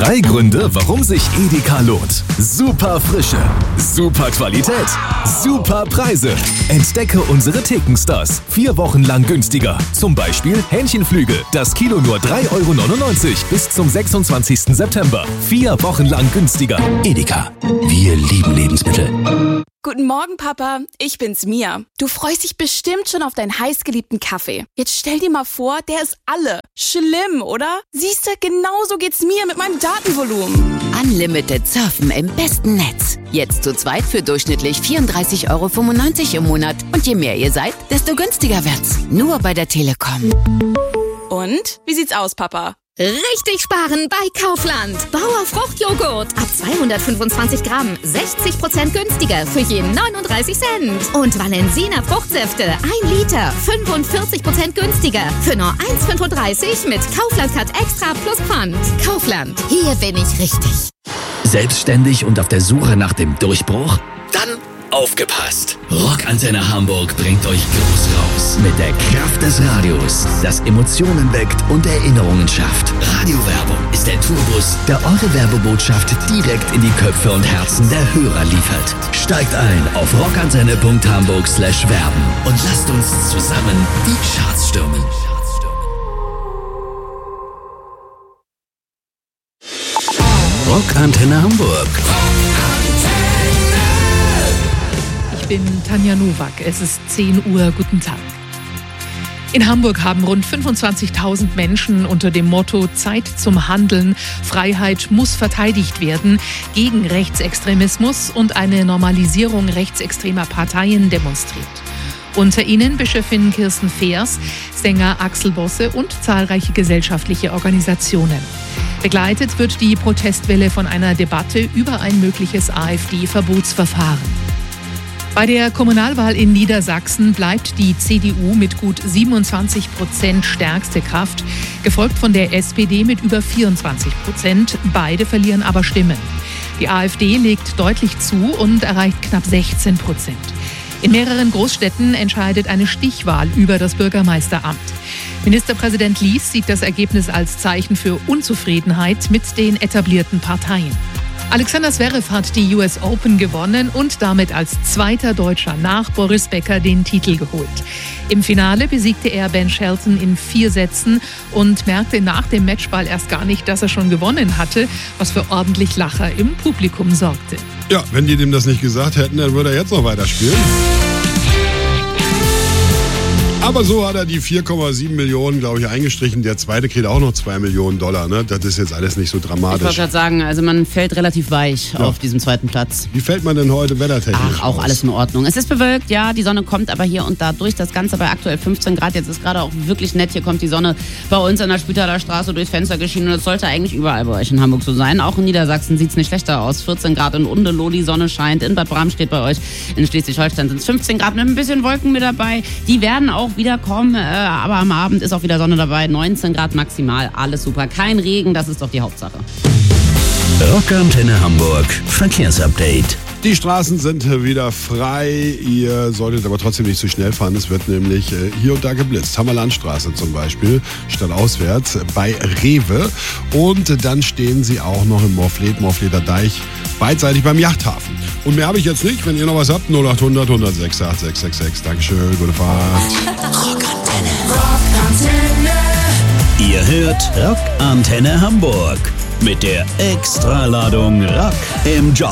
3 Gründe, warum sich Edeka lohnt. Super Frische, super Qualität, super Preise. Entdecke unsere Thekenstars. 4 Wochen lang günstiger. Zum Beispiel Hähnchenflügel. Das Kilo nur 3,99 € bis zum 26. September. 4 Wochen lang günstiger. Edeka. Wir lieben Lebensmittel. Guten Morgen, Papa. Ich bin's, Mia. Du freust dich bestimmt schon auf deinen heißgeliebten Kaffee. Jetzt stell dir mal vor, der ist alle. Schlimm, oder? Siehste, genauso geht's mir mit meinem Datenvolumen. Unlimited Surfen im besten Netz. Jetzt zu zweit für durchschnittlich 34,95 € im Monat. Und je mehr ihr seid, desto günstiger wird's. Nur bei der Telekom. Und? Wie sieht's aus, Papa? Richtig sparen bei Kaufland. Bauer Fruchtjoghurt. Ab 225 Gramm. 60% günstiger für je 39 Cent. Und Valensina Fruchtsäfte. 1 Liter. 45% günstiger für nur 1,35 mit Kaufland Cut Extra plus Pfand. Kaufland. Hier bin ich richtig. Selbstständig und auf der Suche nach dem Durchbruch? Dann aufgepasst! Rockantenne Hamburg bringt euch groß raus. Mit der Kraft des Radios, das Emotionen weckt und Erinnerungen schafft. Radiowerbung ist der Tourbus, der eure Werbebotschaft direkt in die Köpfe und Herzen der Hörer liefert. Steigt ein auf rockantenne.hamburg/werben und lasst uns zusammen die Charts stürmen. Rockantenne Hamburg. Ich bin Tanja Nowak. Es ist 10 Uhr. Guten Tag. In Hamburg haben rund 25.000 Menschen unter dem Motto Zeit zum Handeln, Freiheit muss verteidigt werden, gegen Rechtsextremismus und eine Normalisierung rechtsextremer Parteien demonstriert. Unter ihnen Bischöfin Kirsten Feers, Sänger Axel Bosse und zahlreiche gesellschaftliche Organisationen. Begleitet wird die Protestwelle von einer Debatte über ein mögliches AfD-Verbotsverfahren. Bei der Kommunalwahl in Niedersachsen bleibt die CDU mit gut 27% stärkste Kraft, gefolgt von der SPD mit über 24%. Beide verlieren aber Stimmen. Die AfD legt deutlich zu und erreicht knapp 16%. In mehreren Großstädten entscheidet eine Stichwahl über das Bürgermeisteramt. Ministerpräsident Lies sieht das Ergebnis als Zeichen für Unzufriedenheit mit den etablierten Parteien. Alexander Zverev hat die US Open gewonnen und damit als zweiter Deutscher nach Boris Becker den Titel geholt. Im Finale besiegte er Ben Shelton in 4 Sätzen und merkte nach dem Matchball erst gar nicht, dass er schon gewonnen hatte, was für ordentlich Lacher im Publikum sorgte. Ja, wenn die dem das nicht gesagt hätten, dann würde er jetzt noch weiterspielen. Aber so hat er die 4,7 Millionen, glaube ich, eingestrichen. Der zweite kriegt auch noch $2 Millionen. Ne? Das ist jetzt alles nicht so dramatisch. Ich wollte gerade sagen, also man fällt relativ weich auf diesem zweiten Platz. Wie fällt man denn heute wettertechnisch Ach, auch aus? alles in Ordnung. Es ist bewölkt, ja, die Sonne kommt aber hier und da durch. Das Ganze bei aktuell 15 Grad. Jetzt ist gerade auch wirklich nett. Hier kommt die Sonne bei uns an der Spitaler Straße durchs Fenster geschienen. Und es sollte eigentlich überall bei euch in Hamburg so sein. Auch in Niedersachsen sieht es nicht schlechter aus. 14 Grad in Undeloh, die Sonne scheint. In Bad Bramstedt bei euch. In Schleswig-Holstein sind es 15 Grad mit ein bisschen Wolken mit dabei. Die werden auch wieder kommen. Aber am Abend ist auch wieder Sonne dabei, 19 Grad maximal, alles super. Kein Regen, das ist doch die Hauptsache. Rockantenne Hamburg, Verkehrsupdate. Die Straßen sind wieder frei, ihr solltet aber trotzdem nicht zu schnell fahren. Es wird nämlich hier und da geblitzt. Hammerlandstraße zum Beispiel, stadtauswärts bei Rewe. Und dann stehen sie auch noch im Morfleder Deich, beidseitig beim Yachthafen. Und mehr habe ich jetzt nicht. Wenn ihr noch was habt, 0800 106 8666. Dankeschön, gute Fahrt. Rockantenne. Ihr hört Rockantenne Hamburg mit der Extraladung Rock im Job.